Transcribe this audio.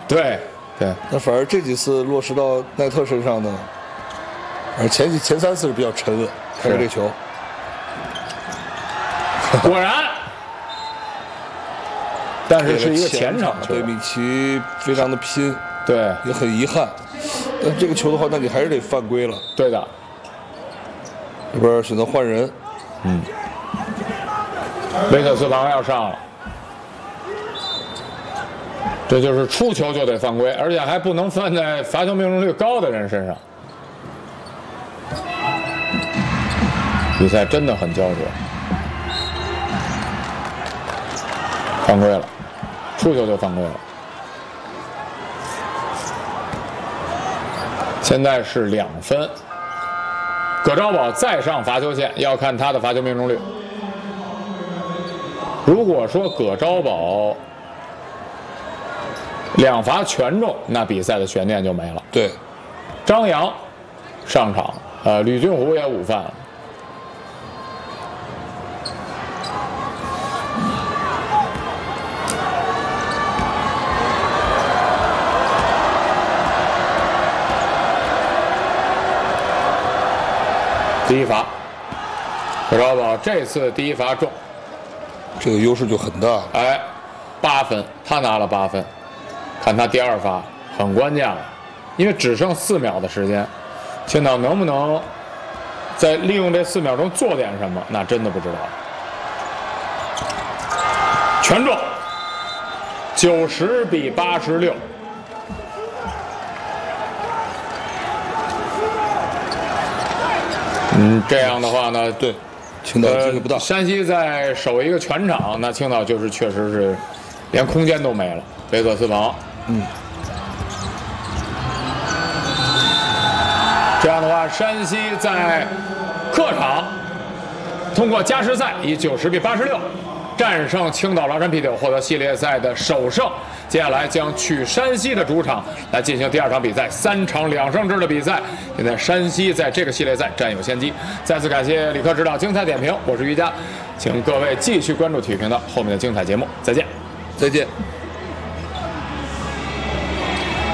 对对， 那反而这几次落实到奈特身上呢，而前3次是比较沉稳，开始这球， 果然，但是是一个前场球， 对米奇非常的拼， 对， 也很遗憾。但这个球的话，那你还是得犯规了。 对的， 这边选择换人， 维特斯庞要上了。这就是出球就得犯规，而且还不能犯在罚球命中率高的人身上。比赛真的很焦灼，犯规了，出球就犯规了。现在是2分，葛昭宝再上罚球线，要看他的罚球命中率。如果说葛昭宝2罚全中，那比赛的悬念就没了。 对， 张扬上场，吕俊虎也5犯了。第一罚，葛昭宝这次第一罚中， 这个优势就很大。 哎，8分，他拿了8分。看他第2罚很关键了，因为只剩4秒的时间，青岛能不能在利用这4秒钟做点什么，那真的不知道。全中，90比86。这样的话呢， 对，青岛机会不大。 山西在守一个全场，那青岛就是确实是连空间都没了。维克斯庞。这样的话，山西在客场通过加时赛以90比86战胜青岛崂山啤酒，获得系列赛的首胜。接下来将去山西的主场来进行第2场比赛，3场2胜制的比赛。现在山西在这个系列赛占有先机。再次感谢李克指导精彩点评，我是于佳，请各位继续关注体育频道后面的精彩节目，再见。 再见。